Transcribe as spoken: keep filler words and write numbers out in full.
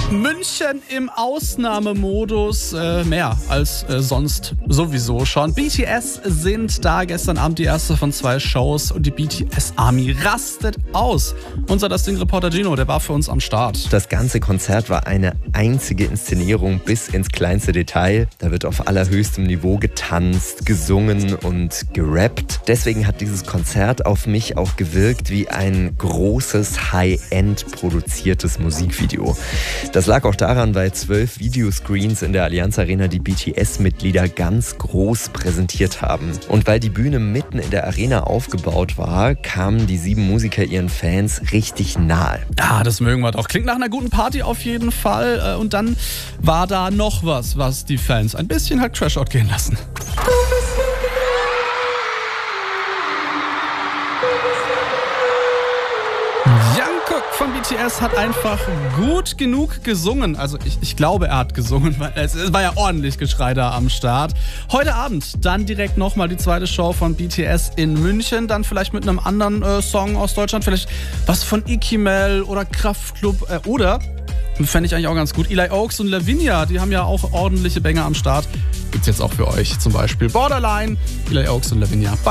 München im Ausnahmemodus, äh, mehr als äh, sonst sowieso schon. B T S sind da, gestern Abend die erste von zwei Shows und die B T S Army rastet aus. Unser Das Ding-Reporter Gino, der war für uns am Start. Das ganze Konzert war eine einzige Inszenierung bis ins kleinste Detail. Da wird auf allerhöchstem Niveau getanzt, gesungen und gerappt. Deswegen hat dieses Konzert auf mich auch gewirkt wie ein großes, High-End produziertes Musikvideo. Das lag auch daran, weil zwölf Videoscreens in der Allianz Arena die B T S-Mitglieder ganz groß präsentiert haben. Und weil die Bühne mitten in der Arena aufgebaut war, kamen die sieben Musiker ihren Fans richtig nahe. Ah, das mögen wir doch. Klingt nach einer guten Party auf jeden Fall. Und dann war da noch was, was die Fans ein bisschen hat Trashout gehen lassen. Jungkook von B T S hat einfach gut genug gesungen. Also ich, ich glaube, er hat gesungen, weil es, es war ja ordentlich Geschrei da am Start. Heute Abend dann direkt nochmal die zweite Show von B T S in München. Dann vielleicht mit einem anderen äh, Song aus Deutschland. Vielleicht was von Ikimel oder Kraftklub äh, oder, fände ich eigentlich auch ganz gut, Eli Oaks und Lavinia. Die haben ja auch ordentliche Banger am Start. Gibt's jetzt auch für euch. Zum Beispiel Borderline, Eli Oaks und Lavinia.